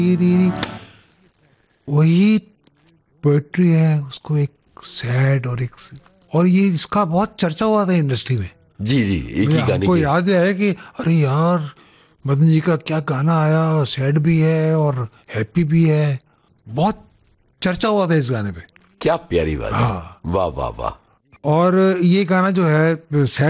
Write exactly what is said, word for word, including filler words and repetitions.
वही पोएट्री है, उसको एक सैड और एक, और ये इसका बहुत चर्चा हुआ था इंडस्ट्री में। जी जी, एक मुझे ही गाने हमको के। याद है कि अरे यार, मदन जी का क्या गाना आया, सैड भी है और हैप्पी भी है। बहुत चर्चा हुआ था इस गाने पे। क्या प्यारी बात है। हाँ। वाह वाह वाह। और ये गाना जो है,